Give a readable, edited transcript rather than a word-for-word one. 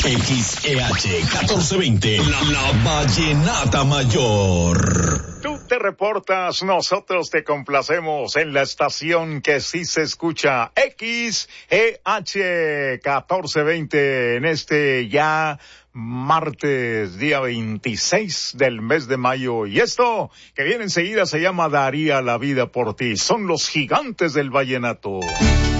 XEH 1420, la Vallenata Mayor. Tú te reportas, nosotros te complacemos en la estación que sí se escucha, XEH 1420, en este ya martes, día 26 del mes de mayo. Y esto que viene enseguida se llama Daría la vida por ti. Son los Gigantes del Vallenato.